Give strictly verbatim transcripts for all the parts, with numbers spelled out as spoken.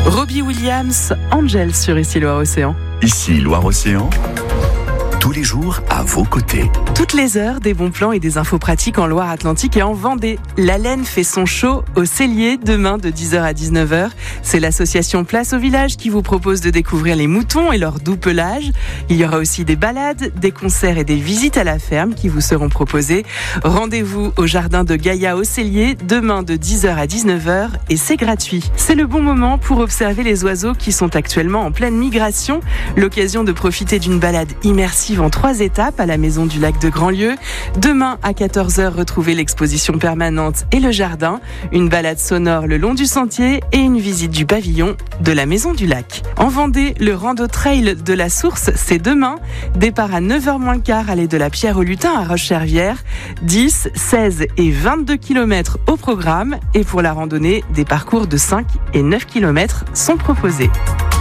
Robbie Williams, Angel sur Ici Loire-Océan. Ici Loire-Océan, tous les jours à vos côtés. Toutes les heures, des bons plans et des infos pratiques en Loire-Atlantique et en Vendée. La Laine fait son show au Cellier demain de dix heures à dix-neuf heures. C'est l'association Place au Village qui vous propose de découvrir les moutons et leur doux pelage. Il y aura aussi des balades, des concerts et des visites à la ferme qui vous seront proposées. Rendez-vous au jardin de Gaïa au Cellier demain de dix heures à dix-neuf heures et c'est gratuit. C'est le bon moment pour observer les oiseaux qui sont actuellement en pleine migration. L'occasion de profiter d'une balade immersive en trois étapes à la maison du lac de Grandlieu. Demain à quatorze heures, retrouvez l'exposition permanente et le jardin, une balade sonore le long du sentier et une visite du pavillon de la maison du lac. En Vendée, le rando trail de la Source, c'est demain. Départ à neuf heures moins le quart, allée de la Pierre au Lutin à Roche-Servière. dix, seize et vingt-deux kilomètres au programme. Et pour la randonnée, des parcours de cinq et neuf kilomètres sont proposés.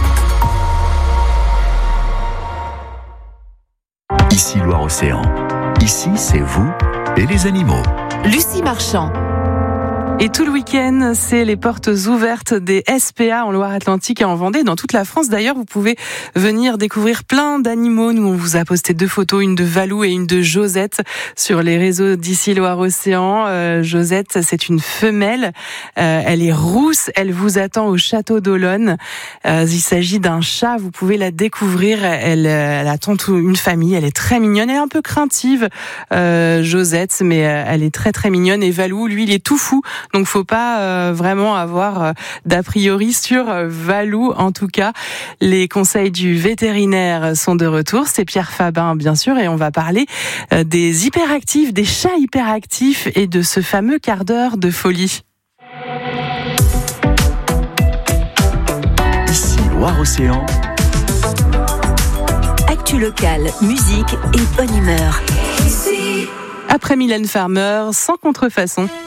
Ici Loire-Océan. Ici, c'est vous et les animaux. Lucie Marchand. Et tout le week-end, c'est les portes ouvertes des S P A en Loire-Atlantique et en Vendée, dans toute la France. D'ailleurs, vous pouvez venir découvrir plein d'animaux. Nous, on vous a posté deux photos, une de Valou et une de Josette sur les réseaux d'Ici Loire-Océan. Euh, Josette, c'est une femelle. Euh, elle est rousse. Elle vous attend au château d'Olonne. Euh, il s'agit d'un chat. Vous pouvez la découvrir. Elle, elle attend toute une famille. Elle est très mignonne. Elle est un peu craintive, euh, Josette, mais elle est très très mignonne. Et Valou, lui, il est tout fou. Donc, faut pas euh, vraiment avoir euh, d'a priori sur euh, Valou. En tout cas, les conseils du vétérinaire sont de retour. C'est Pierre Fabin, bien sûr, et on va parler euh, des hyperactifs, des chats hyperactifs et de ce fameux quart d'heure de folie. Ici Loire-Océan. Actu locale, musique et bonne humeur. Après Mylène Farmer, sans contrefaçon.